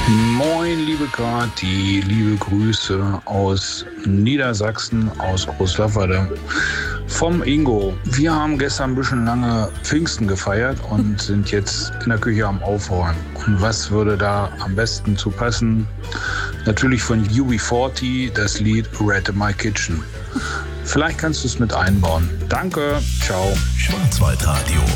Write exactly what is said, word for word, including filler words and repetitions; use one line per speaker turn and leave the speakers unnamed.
Moin, liebe Kati, liebe Grüße aus Niedersachsen, aus Großlafferde. Vom Ingo. Wir haben gestern ein bisschen lange Pfingsten gefeiert und sind jetzt in der Küche am Aufräumen. Und was würde da am besten zu passen? Natürlich von U B vierzig das Lied Red in My Kitchen. Vielleicht kannst du es mit einbauen. Danke, ciao.
Schwarzwaldradio.